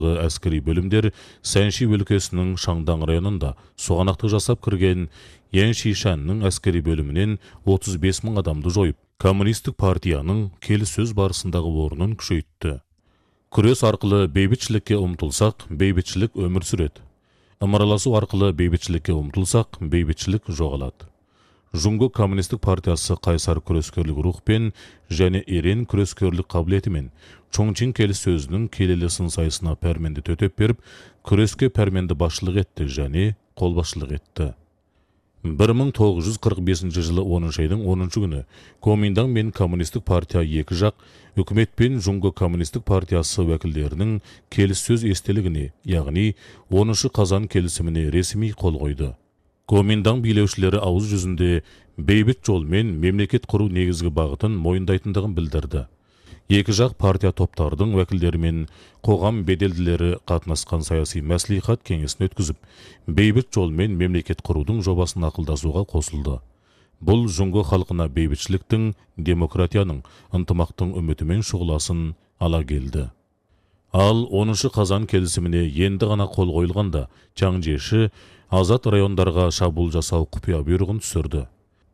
әскери бөлімдер Сәнши өлкесінің Шаңдаң районында соғанақтық жасап кірген Яншишанның әскери бөлімінен 35 мың адамды жойып, коммунистік партияның келіссөз барысындағы орнын күшейтті. Күрес арқылы бейбітшілікке ұмтылсақ, бейбітшілік өмір сүреді. Ымыраласу арқылы бейбітшілікке ұмтылсақ, бейбітшілік жоғалады. Жунго коммунистік партиясы қайсар күрескерлік рухпен және ерен күрескерлік қабілетімен Чоңчин келіссөзінің келелі сын сайысына пәрменді төтеп беріп, күреске пәрменді басшылық етті және қолбасшылық етті. 1945 жылы 10 айдың 10 күні Коминдан мен коммунистік партия екі жақ үкімет пен Жунго коммунистік партиясы вәкілдерінің келіссөз естелігіне, яғни 10 қазан келісіміне ресми қол қойды. Коминдан билеушілері ауыз жүзінде бейбіт жолмен мемлекет құру негізгі бағытын мойындайтындығын білдірді. Екі жақ партия топтардың вәкілдерімен қоғам беделділері қатынасқан саяси мәслихат кеңесін өткізіп, бейбіт жолмен мемлекет құрудың жобасын ақылдасуға қосылды. Бұл Жунго халқына бейбітшіліктің, демократияның, ынтымақтың үмітімен шұғыласын ала келді. Ал 10 қазан келісіміне енді ғана қол қойылғанда, Чаңжеші азат райондарға шабуыл жасау құпия бұйрығын түсірді.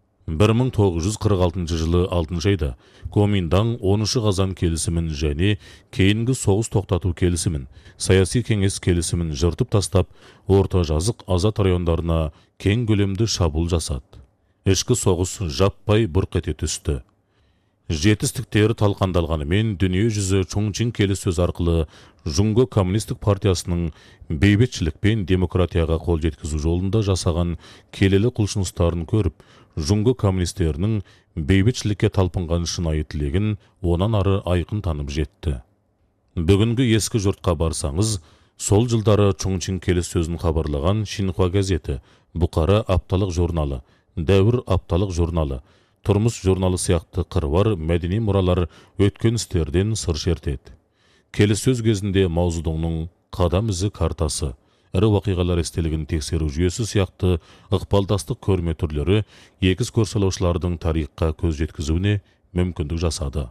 1946 жылы 6 айда Коминдан 10 қазан келісімін және кейінгі соғыс тоқтату келісімін, саяси кеңес келісімін жыртып тастап, орта жазық азат райондарына кең көлемді шабуыл жасады. Ішкі соғыс жаппай бұрқ ете түсті. Жетістіктері талқандалғанымен дүние жүзі Чоңчин келіссөз арқылы Жунго коммунистік партиясының бейбітшілік пен демократияға қол жеткізу жолында жасаған келелі құлшыныстарын көріп, Жунго коммунистерінің бейбітшілікке талпынған шынайы тілегін онан ары айқын танып жетті. Бүгінгі ескі жұртқа барсаңыз, сол жылдары Чоңчин келіссөзін хабарлаған Шинхуа газеті, Бұқара апталық журналы, Дәуір апталық журналы, Тұрмыс журналы сияқты қыруар мәдени мұралар өткен істерден сыр шертеді. Келіссөз кезінде Маузудыңның қадам ізі картасы, ірі уақиғалар естелігін тексеру жүйесі сияқты ықпалдастық көрме түрлері егіз көрсалаушылардың тарихқа көз жеткізуіне мүмкіндік жасады.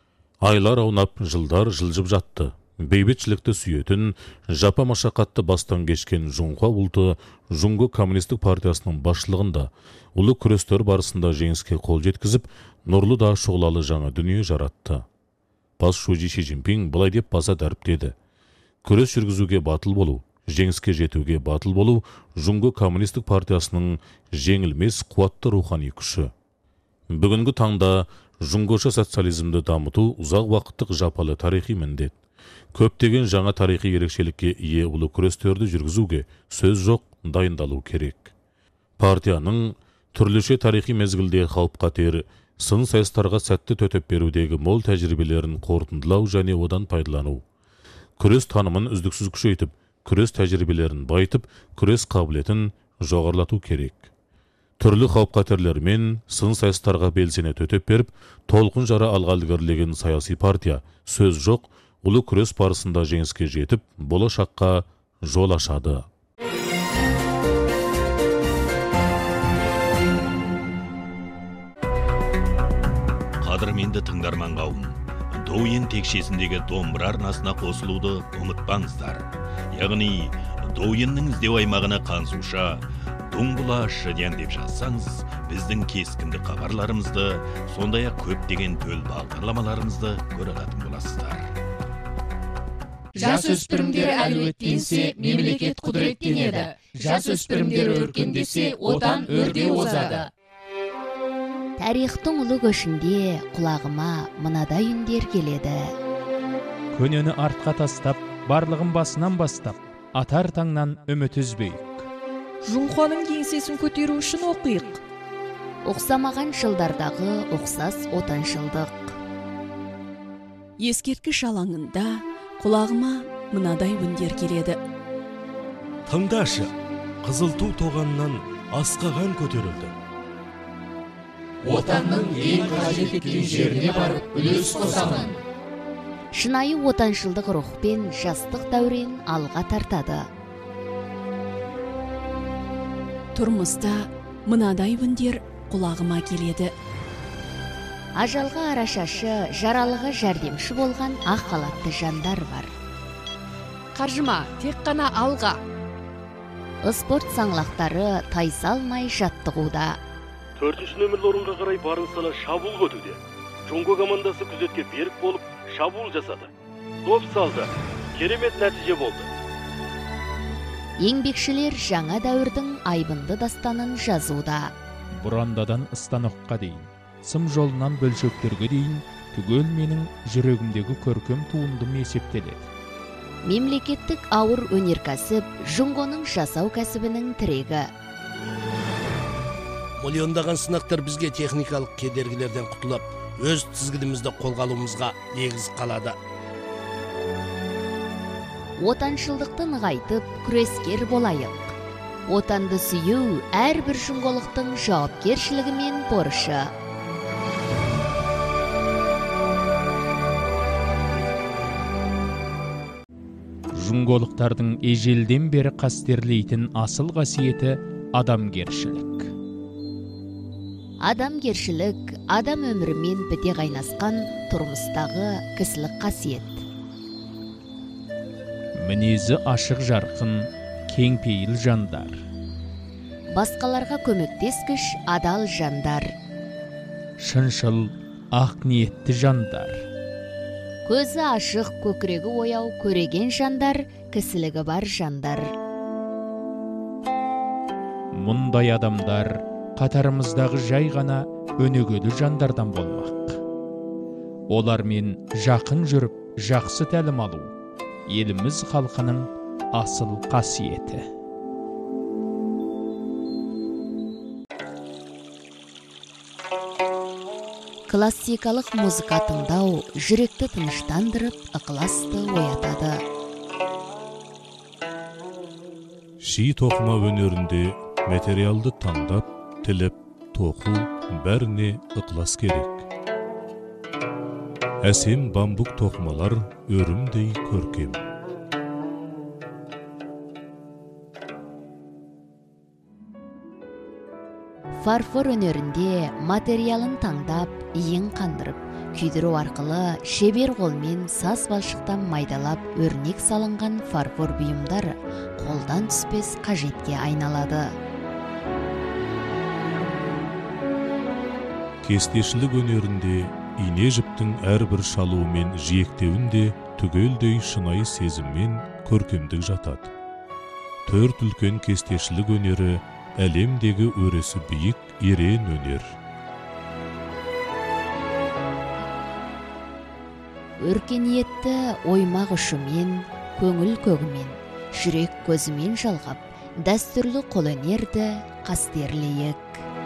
Айлар аунап, жылдар жылжып жатты. Бейбітшілікті сүйетін, жапа машақатты бастан кешкен Жунхуа ұлты Жунго коммунистік партиясының басшылығында ұлы күрестер барысында жеңіске қол жеткізіп, нұрлы да шұғылалы жаңа дүние жаратты. Бас Шужи Ши Цзиньпин былай деп баса дәріптеді: күрес жүргізуге батыл болу, жеңіске жетуге батыл болу Жунго коммунистік партиясының жеңілмес қуатты рухани күші. Бүгінгі таңда Жунгоша социализмді дамыту ұзақ уақыттық жапалы тарихи міндет. Көптеген жаңа тарихи ерекшелікке ие ұлы күрестерді жүргізуге сөз жоқ, дайындалу керек. Партияның түрліше тарихи мезгілде қауіп-қатер, сын сайыстарға сәтті төтеп берудегі мол тәжірибелерін қорытындылау және одан пайдалану. Күрес танымын үздіксіз күшейтіп, күрес тәжірибелерін байытып, күрес қабілетін жоғарлату керек. Түрлі қауіп-қатерлермен сын сайыстарға белсене төтеп беріп, толқын жара алға ілгерілеген саяси партия сөз жоқ, ұлы күрес барысында жеңіске жетіп, болашаққа жол ашады. Қадірменді тыңдарман қауым, Доуен текшесіндегі домбыра арнасына қосылуды ұмытпаңыздар. Яғни, Доуеннің іздеу аймағына қансуша Дуңбұла Шыдян деп жазсаңыз, біздің кескінді хабарларымызды, сондай-ақ көптеген төл бағдарламаларымызды көре алатын боласыздар. Жасөспірімдер әлеуеттенсе, мемлекет құдіреттенеді. Жасөспірімдер өркендесе, отан өрге озады. Тарихтың ұлы көшінде құлағыма мынадай үндер келеді. Көнені артқа тастап, барлығын басынан бастап, атар таңнан үміт үзбейік. Жунхуаның кеңсесін көтеру үшін оқиық. Оқсамаған жылдардағы оқсас отаншылдық. Ескерткіш алаңында құлағыма мынадай үндер келеді. Тыңдашы, қызыл ту тоғаннан асқаған көтерілді. Отанның ең қажет еткен жеріне барып үлес қосамын. Шынайы отаншылдық рухпен жастық дәурен алға тартады. Тұрмыста мынадай үндер құлағыма келеді. Ажалға арашашы, жаралыға жәрдемші болған ақ халатты жандар бар. қаржыма, тек қана алға. Спорт саңлақтары тайсалмай жаттығуда. 4 нөмірлі орынға қарай барын сала шабуыл өтуде. Жонго командасы күзетке берік болып шабуыл жасады. Доп салды. Керемет нәтиже болды. Еңбекшілер жаңа дәуірдің айбынды дастанын жазуда. Бұрандадан станокқа дейін, сым жолынан бөлшектерге дейін түгел менің жүрегімдегі көркем туындым есептеледі. Мемлекеттік ауыр өнеркәсіп Жунгоның жасау кәсібінің тірегі. Миллиондаған сынақтар бізге техникалық кедергілерден құтылып, өз тізгінімізді қолға алуымызға негіз қалады. Отаншылдықты нығайтып, күрескер болайық. Отанды сүйу әрбір жунголықтың жауапкершілігі мен борышы. Жунголықтардың ежелден бері қастерлейтін асыл қасиеті адамгершілік. Адамгершілік адам өмірімен біте қайнасқан тұрмыстағы кісілік қасиет. Мінезі ашық жарқын, кеңпейіл жандар. Басқаларға көмектескіш адал жандар. Шыншыл, ақ ниетті жандар. Көзі ашық, көкірегі ояу, көреген жандар, кісілігі бар жандар. Мұндай адамдар қатарымыздағы жай ғана өнегелі жандардан болмақ. Олармен жақын жүріп, жақсы тәлім алу еліміз халқының асыл қасиеті. Классикалық музыка тыңдау жүректі тыныштандырып, ықыласты оятады. Ши тоқыма өнерінде материалды таңдап, тіліп, тоқу бәріне ықылас керек. Әсем бамбук тоқымалар өрімдей көркем. Фарфор өнерінде материалын таңдап, иін қандырып, күйдіру арқылы шебер қолмен саз балшықтан майдалап өрнек салынған фарфор бұйымдары қолдан түспес қажетке айналады. Кестешілік өнерінде ине жіптің әрбір шалуы мен жиектеуінде түгелдей шынайы сезіммен көркемдік жатады. 4 үлкен кестешілік өнері әлемдегі өресі биік ерен өнер. Өркениетті оймақ ұшымен, көңіл көгімен, жүрек көзімен жалғап, дәстүрлі қолөнерді қастерлейік.